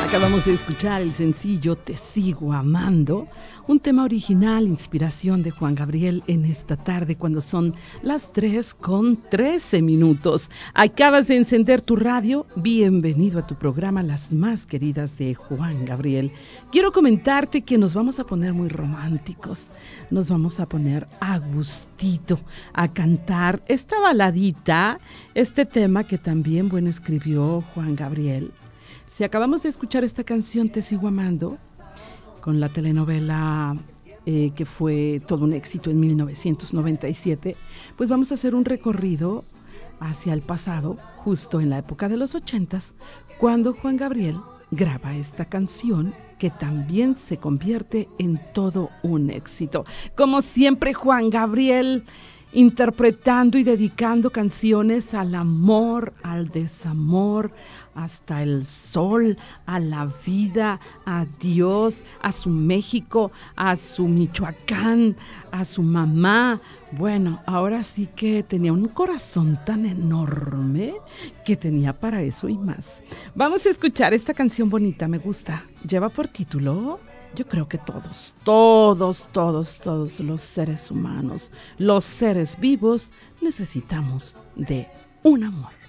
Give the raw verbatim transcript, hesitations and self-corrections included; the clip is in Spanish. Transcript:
Acabamos de escuchar el sencillo Te Sigo Amando, un tema original, inspiración de Juan Gabriel en esta tarde cuando son las tres con trece minutos. Acabas de encender tu radio, bienvenido a tu programa Las Más Queridas de Juan Gabriel. Quiero comentarte que nos vamos a poner muy románticos, nos vamos a poner a gustito, a cantar esta baladita, este tema que también, bueno, escribió Juan Gabriel. Si acabamos de escuchar esta canción, Te Sigo Amando, con la telenovela eh, que fue todo un éxito en mil novecientos noventa y siete, pues vamos a hacer un recorrido hacia el pasado, justo en la época de los ochentas, cuando Juan Gabriel graba esta canción que también se convierte en todo un éxito. Como siempre, Juan Gabriel interpretando y dedicando canciones al amor, al desamor, hasta el sol, a la vida, a Dios, a su México, a su Michoacán, a su mamá. Bueno, ahora sí que tenía un corazón tan enorme que tenía para eso y más. Vamos a escuchar esta canción bonita, me gusta. Lleva por título, yo creo que todos, todos, todos, todos los seres humanos, los seres vivos, necesitamos de un amor.